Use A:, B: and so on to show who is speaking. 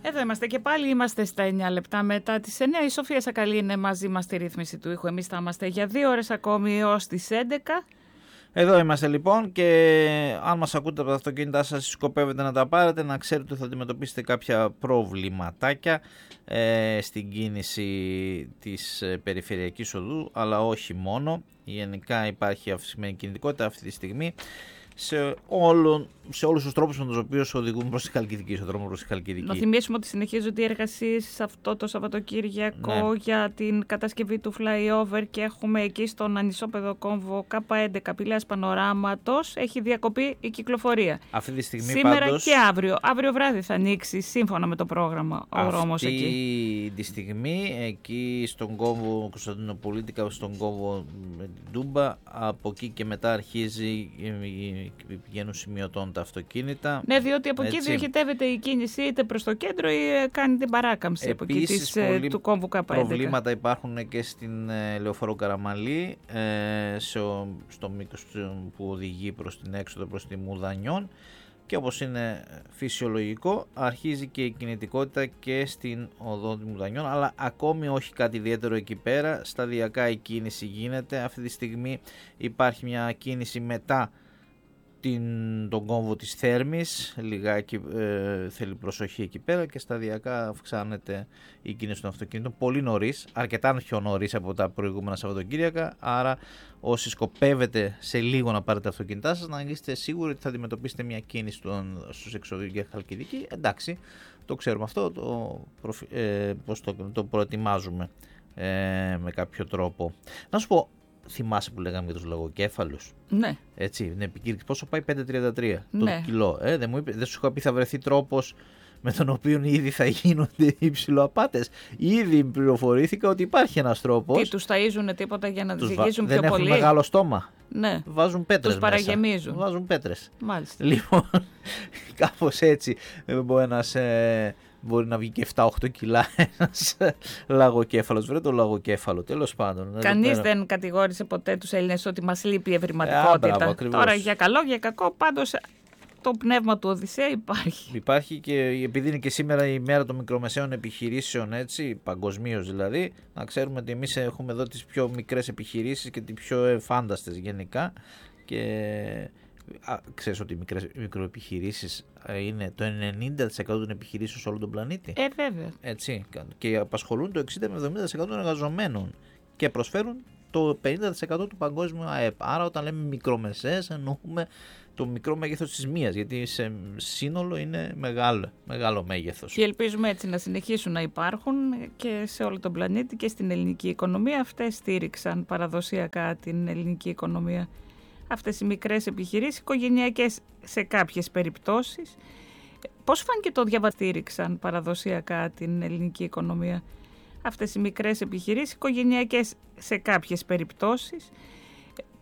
A: Εδώ είμαστε και πάλι, είμαστε στα 9 λεπτά μετά τις 9. Η Σοφία Σακαλή είναι μαζί μας στη ρύθμιση του ήχου. Εμείς θα είμαστε για 2 ώρες ακόμη ως τις 11.
B: Εδώ είμαστε λοιπόν και αν μας ακούτε από τα αυτοκίνητά σας, σκοπεύετε να τα πάρετε, να ξέρετε ότι θα αντιμετωπίσετε κάποια προβληματάκια στην κίνηση της περιφερειακής οδού, αλλά όχι μόνο. Γενικά υπάρχει αυξημένη κινητικότητα αυτή τη στιγμή σε όλους τους τρόπους με τους οποίους οδηγούν προς τη Χαλκιδική, στον δρόμο προς τη Χαλκιδική.
A: Να θυμίσουμε ότι συνεχίζονται οι εργασίες αυτό το Σαββατοκύριακο για την κατασκευή του flyover και έχουμε εκεί στον ανισόπεδο κόμβο K11 Πηλαίας Πανοράματος. Έχει διακοπεί η κυκλοφορία.
B: Αυτή τη στιγμή
A: σήμερα
B: πάντως,
A: και αύριο. Αύριο βράδυ θα ανοίξει σύμφωνα με το πρόγραμμα ο δρόμος εκεί.
B: Αυτή τη στιγμή εκεί στον κόμβο Κωνσταντινοπολίτη, στον κόμβο Ντούμπα, από εκεί και μετά αρχίζει πηγαίνουν σημειωτών τα αυτοκίνητα.
A: Ναι, διότι από εκεί διοχετεύεται η κίνηση είτε προς το κέντρο ή κάνει την παράκαμψη.
B: Επίσης,
A: από εκεί του κόμβου K11.
B: Προβλήματα υπάρχουν και στην Λεωφόρο Καραμαλή, στο μήκος που οδηγεί προς την έξοδο, προς τη Μουδανιών, και όπως είναι φυσιολογικό αρχίζει και η κινητικότητα και στην οδό των Μουδανιών, αλλά ακόμη όχι κάτι ιδιαίτερο εκεί πέρα. Σταδιακά η κίνηση γίνεται. Αυτή τη στιγμή υπάρχει μια κίνηση μετά τον κόμβο της Θέρμης, λιγάκι θέλει προσοχή εκεί πέρα, και σταδιακά αυξάνεται η κίνηση των αυτοκίνητων πολύ νωρίς, αρκετά πιο νωρίς από τα προηγούμενα Σαββατοκύριακα. Άρα όσοι σκοπεύετε σε λίγο να πάρετε τα αυτοκίνητά σας, να είστε σίγουροι ότι θα αντιμετωπίσετε μια κίνηση στους εξωδικούς για Χαλκιδική. Εντάξει, το ξέρουμε αυτό, το προετοιμάζουμε με κάποιο τρόπο. Να σου πω, θυμάσαι που λέγαμε για τους λαγοκέφαλους?
A: Ναι.
B: Έτσι, είναι επικήρυξη. Πόσο πάει? 5,33
A: ναι.
B: το κιλό. Δεν σου είχα πει θα βρεθεί τρόπος με τον οποίο ήδη θα γίνονται οι ψιλοαπάτες? Ήδη πληροφορήθηκα ότι υπάρχει ένας τρόπος.
A: Τι, τους ταΐζουνε τίποτα για να ζυγίζουν πιο
B: δεν
A: πολύ?
B: έχουν μεγάλο στόμα.
A: Ναι.
B: Βάζουν πέτρες.
A: Τους παραγεμίζουν.
B: Βάζουν πέτρες.
A: Μάλιστα.
B: Λοιπόν, κάπως έτσι μπορεί να βγει και 7-8 κιλά ένας λαγοκέφαλος. Βρε το λαγοκέφαλο, τέλος πάντων.
A: Κανείς δεν κατηγόρησε ποτέ τους Έλληνες ότι μας λείπει η ευρηματικότητα. Τώρα για καλό, για κακό, πάντως το πνεύμα του Οδυσσέα υπάρχει.
B: Υπάρχει, και επειδή είναι και σήμερα η μέρα των μικρομεσαίων επιχειρήσεων, έτσι, παγκοσμίως δηλαδή, να ξέρουμε ότι εμείς έχουμε εδώ τις πιο μικρές επιχειρήσεις και τις πιο φάνταστες γενικά. Και ξέρεις ότι οι μικροεπιχειρήσεις είναι το 90% των επιχειρήσεων σε όλο τον πλανήτη.
A: Βέβαια.
B: Έτσι, και απασχολούν το 60 με 70% των εργαζομένων και προσφέρουν το 50% του παγκόσμιου ΑΕΠ. Άρα όταν λέμε μικρομεσαίες εννοούμε το μικρό μέγεθος της μίας, γιατί σε σύνολο είναι μεγάλο μέγεθος.
A: Και ελπίζουμε έτσι να συνεχίσουν να υπάρχουν και σε όλο τον πλανήτη και στην ελληνική οικονομία. Αυτές στήριξαν παραδοσιακά την ελληνική οικονομία. Αυτές οι μικρές επιχειρήσεις, οικογενειακές σε κάποιες περιπτώσεις. Πώς φάνηκε το στήριξαν παραδοσιακά την ελληνική οικονομία? Αυτές οι μικρές επιχειρήσεις, οικογενειακές σε κάποιες περιπτώσεις.